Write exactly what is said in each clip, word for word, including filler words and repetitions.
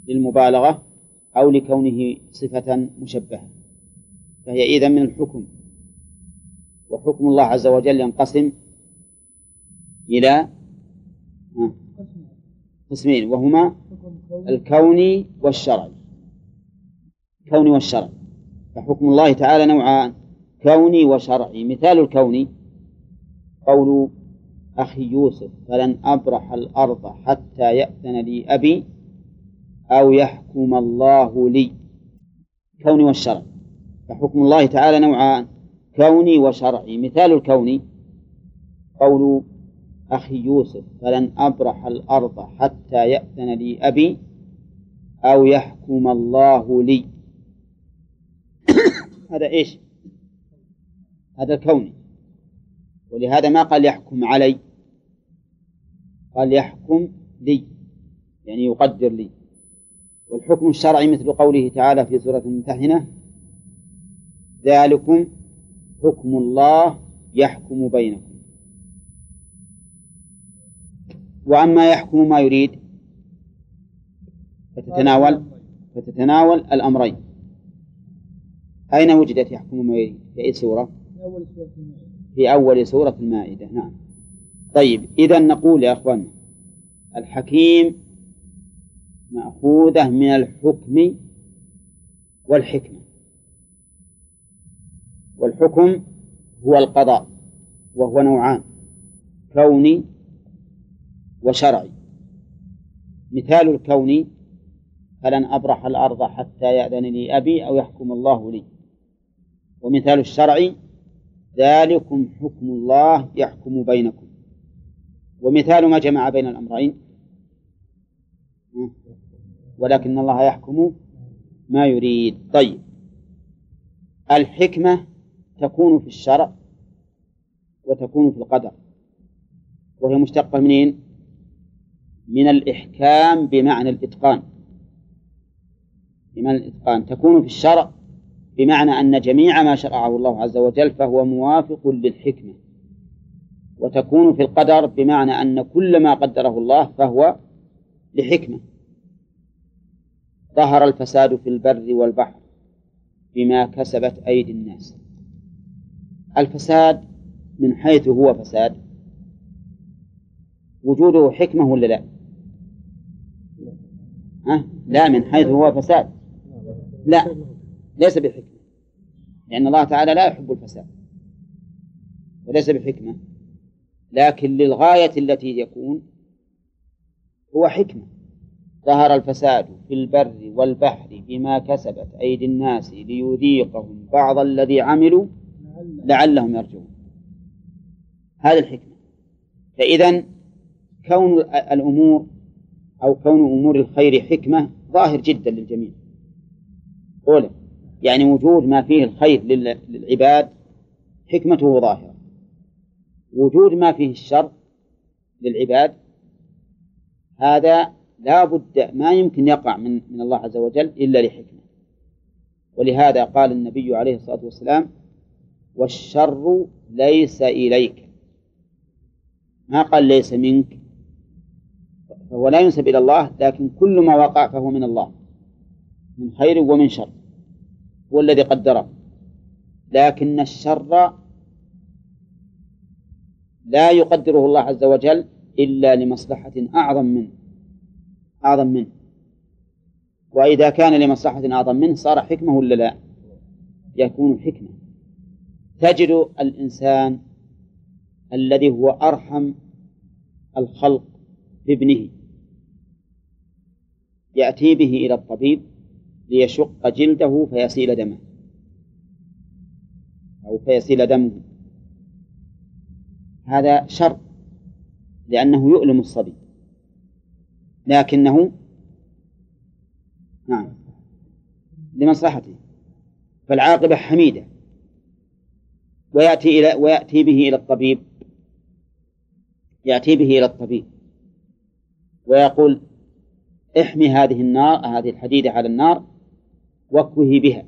للمبالغة أو لكونه صفة مشبهة، فهي إذن من الحكم. وحكم الله عز وجل ينقسم إلى قسمين، وهما الكوني والشرعي. الكوني والشرعي، فحكم الله تعالى نوعان: كوني وشرعي. مثال الكوني قول أخي يوسف: فلن أبرح الأرض حتى يأذن لي أبي أو يحكم الله لي. كوني والشرعي، فحكم الله تعالى نوعان: كوني وشرعي. مثال الكوني قول أخي يوسف: فلن أبرح الأرض حتى يأذن لي أبي أو يحكم الله لي. هذا إيش؟ هذا الكوني، ولهذا ما قال يحكم علي، قال يحكم لي، يعني يقدر لي. والحكم الشرعي مثل قوله تعالى في سورة الممتحنة: ذلكم حكم الله يحكم بينكم. وأما يحكم ما يريد فتتناول فتتناول الأمرين. أين وجدت يحكم ما يريد؟ في أي سورة؟ في أول سورة المائدة. نعم. طيب، إذن نقول يا أخوان: الحكيم مأخوذة من الحكم والحكمة. والحكم هو القضاء، وهو نوعان: كوني وشرعي. مثال الكوني: فلن أبرح الأرض حتى يأذن لي أبي أو يحكم الله لي. ومثال الشرعي: ذلكم حكم الله يحكم بينكم. ومثال ما جمع بين الأمرين: ولكن الله يحكم ما يريد. طيب، الحكمة تكون في الشرع وتكون في القدر، وهي مشتقة منين؟ من الإحكام بمعنى الإتقان. بمعنى الإتقان تكون في الشرع بمعنى أن جميع ما شرعه الله عز وجل فهو موافق للحكمة، وتكون في القدر بمعنى أن كل ما قدره الله فهو لحكمة. ظهر الفساد في البر والبحر بما كسبت أيدي الناس. الفساد من حيث هو فساد وجوده حكمة ولا لا؟ أه؟ لا، من حيث هو فساد لا، ليس بحكمة، لأن الله تعالى لا يحب الفساد، وليس بحكمة، لكن للغاية التي يكون هو حكمة. ظهر الفساد في البر والبحر بما كسبت أيدي الناس ليذيقهم بعض الذي عملوا لعلهم يرجعون. هذه الحكمة. فإذن كون الأمور أو كون أمور الخير حكمة ظاهر جدا للجميع. أولا يعني وجود ما فيه الخير للعباد حكمته ظاهرة، وجود ما فيه الشر للعباد هذا لا بد، ما يمكن يقع من, من الله عز وجل إلا لحكمة. ولهذا قال النبي عليه الصلاة والسلام: والشر ليس إليك، ما قال ليس منك، فهو لا ينسب إلى الله، لكن كل ما وقع فهو من الله من خير ومن شر، هو الذي قدره. لكن الشر لا يقدره الله عز وجل إلا لمصلحة أعظم منه أعظم منه وإذا كان لمصلحة أعظم منه صار حكمة ولا لا؟ يكون حكمة. تجد الإنسان الذي هو أرحم الخلق بابنه يأتي به إلى الطبيب ليشق جلده فيسيل دمه أو فيسيل دمه، هذا شر لأنه يؤلم الصبي، لكنه نعم لمصلحته، فالعاقبة حميدة. ويأتي إلى ويأتي به إلى الطبيب يأتي به إلى الطبيب ويقول: احمي هذه النار هذه الحديدة على النار واكوه بها.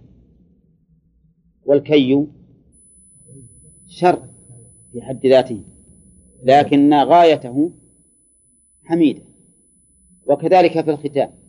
والكي شر في حد ذاته، لكن غايته حميدة. وكذلك في الختان،